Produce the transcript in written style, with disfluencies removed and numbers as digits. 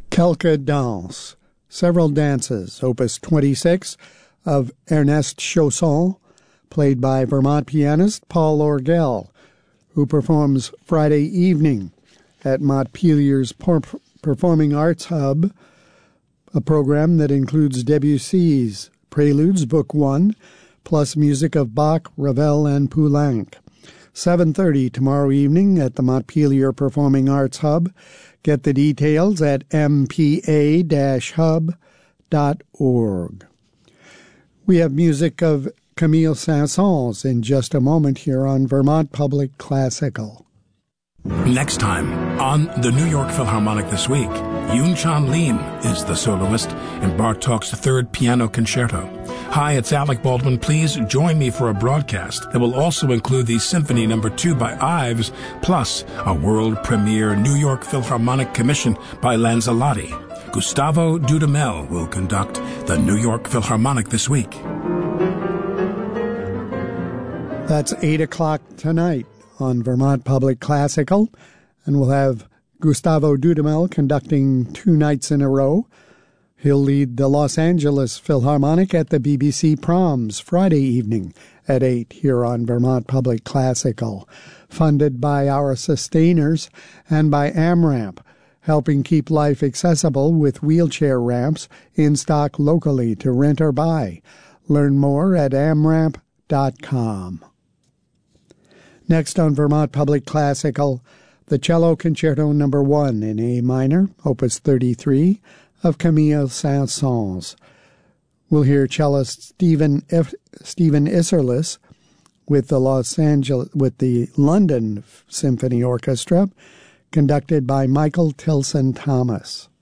Quelques danses, several dances, opus 26 of Ernest Chausson, played by Vermont pianist Paul Orgel, who performs Friday evening at Montpelier's Performing Arts Hub, a program that includes Debussy's Preludes, Book 1, plus music of Bach, Ravel, and Poulenc. 7:30 tomorrow evening at the Montpelier Performing Arts Hub. Get the details at mpa-hub.org. We have music of Camille Saint-Saëns in just a moment here on Vermont Public Classical. Next time on the New York Philharmonic This Week, Yoon-Chan Lim is the soloist in Bartók's Third Piano Concerto. Hi, it's Alec Baldwin. Please join me for a broadcast that will also include the Symphony No. 2 by Ives, plus a world premiere New York Philharmonic commission by Lanzalotti. Gustavo Dudamel will conduct the New York Philharmonic This Week. That's 8 o'clock tonight on Vermont Public Classical, and we'll have Gustavo Dudamel conducting 2 nights in a row. He'll lead the Los Angeles Philharmonic at the BBC Proms Friday evening at 8 here on Vermont Public Classical, funded by our sustainers and by AmRamp, helping keep life accessible with wheelchair ramps in stock locally to rent or buy. Learn more at amramp.com. Next on Vermont Public Classical, the Cello Concerto No. 1 in A minor, Opus 33, of Camille Saint-Saëns. We'll hear cellist Stephen Isserlis with the London Symphony Orchestra, conducted by Michael Tilson Thomas.